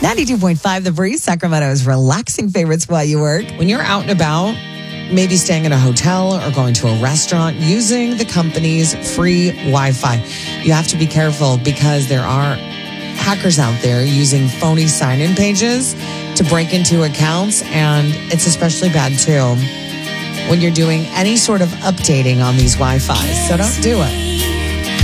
92.5 The Breeze, Sacramento's relaxing favorites while you work. When you're out and about, maybe staying in a hotel or going to a restaurant, using the company's free Wi-Fi, you have to be careful because there are hackers out there using phony sign-in pages to break into accounts, and it's especially bad too when you're doing any sort of updating on these Wi-Fis. So don't do it.